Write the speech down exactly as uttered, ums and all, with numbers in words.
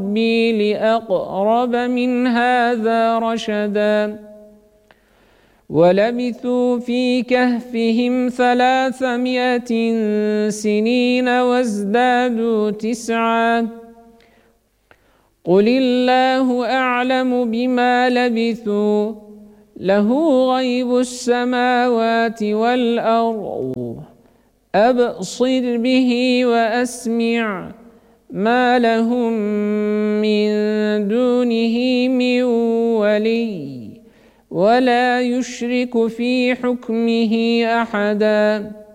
ربي لأقرب من هذا رشدا ولبثوا في كهفهم ثلاثمائة سنين وازدادوا تسعا قل الله أعلم بما لبثوا له غيب السماوات والأرض أبصر به وأسمع ما لهم من دونه من ولي ولا يشرك في حكمه أحدا.